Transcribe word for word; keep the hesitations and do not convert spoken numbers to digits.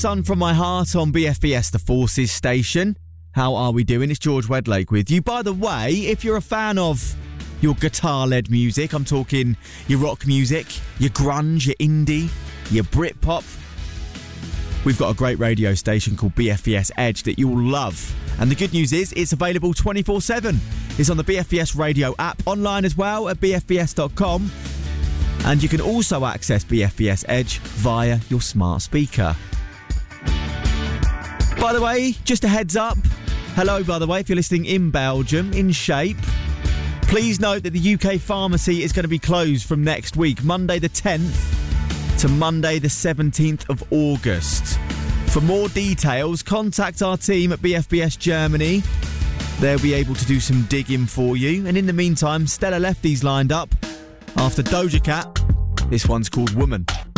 Son from My Heart on B F B S, the Forces station. How are we doing? It's George Wedlake with you. By the way, if you're a fan of your guitar-led music, I'm talking your rock music, your grunge, your indie, your Britpop, we've got a great radio station called B F B S Edge that you'll love. And the good news is it's available twenty-four seven. It's on the B F B S radio app, online as well at b f b s dot com. And you can also access B F B S Edge via your smart speaker. By the way, just a heads up. Hello, by the way, if you're listening in Belgium, in Shape. Please note that the U K pharmacy is going to be closed from next week, Monday the tenth to Monday the seventeenth of August. For more details, contact our team at B F B S Germany. They'll be able to do some digging for you. And in the meantime, Stella Lefty's lined up. After Doja Cat, this one's called Woman.